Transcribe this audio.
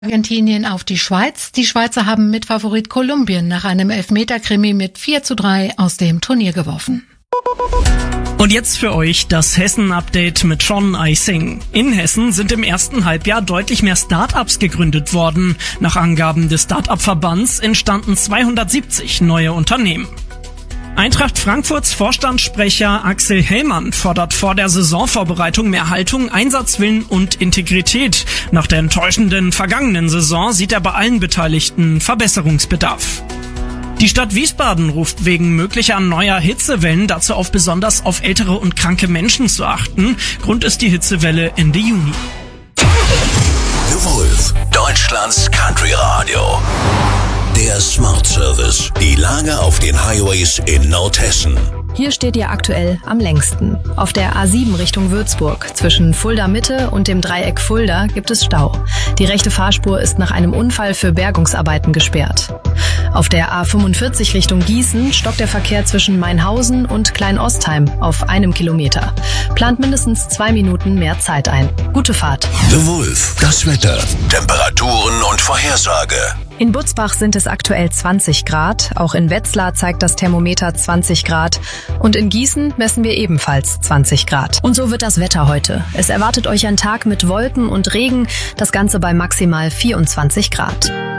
Argentinien auf die Schweiz. Die Schweizer haben mit Favorit Kolumbien nach einem Elfmeter-Krimi mit 4:3 aus dem Turnier geworfen. Und jetzt für euch das Hessen-Update mit John Eising. In Hessen sind im ersten Halbjahr deutlich mehr Start-ups gegründet worden. Nach Angaben des Start-up-Verbands entstanden 270 neue Unternehmen. Eintracht Frankfurts Vorstandssprecher Axel Hellmann fordert vor der Saisonvorbereitung mehr Haltung, Einsatzwillen und Integrität. Nach der enttäuschenden vergangenen Saison sieht er bei allen Beteiligten Verbesserungsbedarf. Die Stadt Wiesbaden ruft wegen möglicher neuer Hitzewellen dazu auf, besonders auf ältere und kranke Menschen zu achten. Grund ist die Hitzewelle Ende Juni. The Wolf, Deutschlands Country Radio. Der Smart Service. Die Lage auf den Highways in Nordhessen. Hier steht ihr aktuell am längsten. Auf der A7 Richtung Würzburg. Zwischen Fulda Mitte und dem Dreieck Fulda gibt es Stau. Die rechte Fahrspur ist nach einem Unfall für Bergungsarbeiten gesperrt. Auf der A45 Richtung Gießen stockt der Verkehr zwischen Mainhausen und Kleinostheim auf 1 Kilometer. Plant mindestens 2 Minuten mehr Zeit ein. Gute Fahrt. The Wolf, das Wetter, Temperaturen und Vorhersage. In Butzbach sind es aktuell 20 Grad, auch in Wetzlar zeigt das Thermometer 20 Grad und in Gießen messen wir ebenfalls 20 Grad. Und so wird das Wetter heute. Es erwartet euch ein Tag mit Wolken und Regen, das Ganze bei maximal 24 Grad.